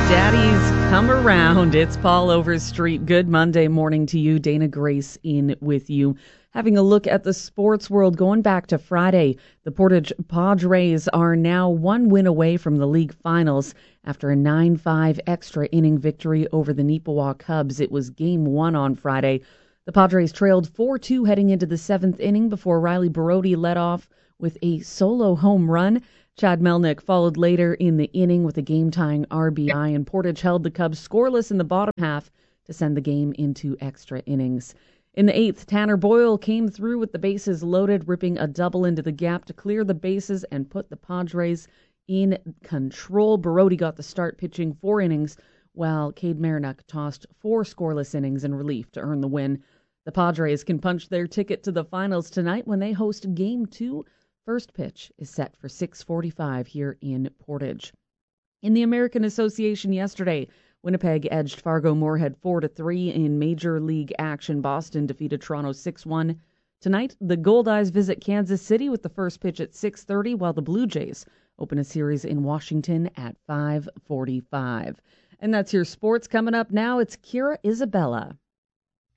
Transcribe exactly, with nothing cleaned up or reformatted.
Daddies come around. It's Paul Overstreet. Good Monday morning to you. Dana Grace in with you. Having a look at the sports world going back to Friday. The Portage Padres are now one win away from the league finals after a nine five extra inning victory over the Neepawa Cubs. It was game one on Friday. The Padres trailed four two heading into the seventh inning before Riley Brody led off with a solo home run. Chad Melnick followed later in the inning with a game-tying R B I, and Portage held the Cubs scoreless in the bottom half to send the game into extra innings. In the eighth, Tanner Boyle came through with the bases loaded, ripping a double into the gap to clear the bases and put the Padres in control. Brody got the start pitching four innings, while Cade Marinock tossed four scoreless innings in relief to earn the win. The Padres can punch their ticket to the finals tonight when they host Game two. First pitch is set for six forty-five here in Portage. In the American Association yesterday, Winnipeg edged Fargo-Moorhead four to three in Major League action. Boston defeated Toronto six one. Tonight, the Goldeyes visit Kansas City with the first pitch at six thirty, while the Blue Jays open a series in Washington at five forty-five. And that's your sports. Coming up now, it's Kira Isabella.